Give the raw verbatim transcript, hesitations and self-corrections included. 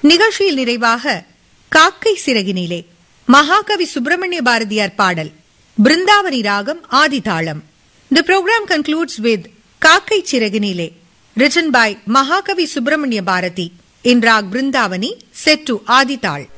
நிகழ்ச்சியில் நிறைவாக காக்கை சிறகினிலே மகாகவி சுப்பிரமணிய பாரதியார் பாடல், பிருந்தாவனி ராகம் ஆதிதாளம். The program concludes with Kakai Chiraginile, written by Mahakavi Subramanya Bharati in Rag Brindavani, set to Adi Tal.